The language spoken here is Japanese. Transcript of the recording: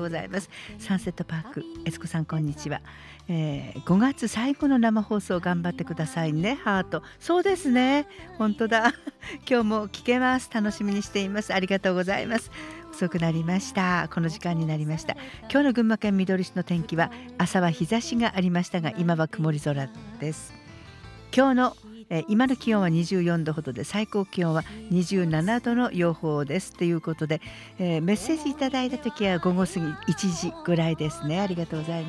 ございます。サンセットパーク、悦子さんこんにちは。5月最後の生放送頑張ってくださいね。ハート。そうですね。本当だ。今日も聞けます。楽しみにしています。ありがとうございます。遅くなりました。この時間になりました。今日の群馬県みどり市の天気は朝は日差しがありましたが今は曇り空です。今日の今の気温は24度ほどで最高気温は27度の予報ですということで、メッセージいただいた時は午後過ぎ1時ぐらいですね。ありがとうございます。